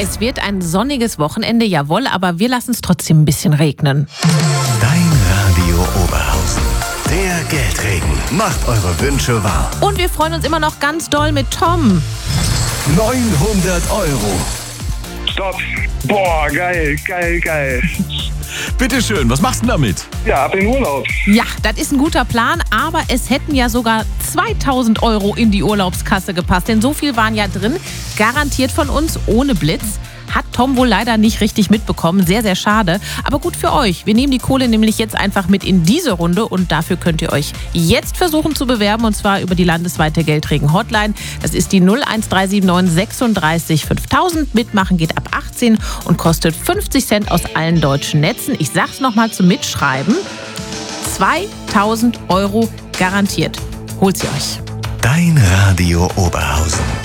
Es wird ein sonniges Wochenende, jawohl, aber wir lassen es trotzdem ein bisschen regnen. Dein Radio Oberhausen. Der Geldregen macht eure Wünsche wahr. Und wir freuen uns immer noch ganz doll mit Tom. 900 €. Stopp. Boah, geil. Bitteschön, was machst du denn damit? Ja, ab in Urlaub. Ja, das ist ein guter Plan, aber es hätten ja sogar 2.000 € in die Urlaubskasse gepasst, denn so viel waren ja drin, garantiert von uns, ohne Blitz. Hat Tom wohl leider nicht richtig mitbekommen, sehr, sehr schade. Aber gut für euch, wir nehmen die Kohle nämlich jetzt einfach mit in diese Runde und dafür könnt ihr euch jetzt versuchen zu bewerben und zwar über die landesweite Geldregen-Hotline. Das ist die 01379 36 5000. Mitmachen geht ab 18 und kostet 50 Cent aus allen deutschen Netzen. Ich sag's nochmal zum Mitschreiben. 2.000 € garantiert. Holt sie euch. Dein Radio Oberhausen.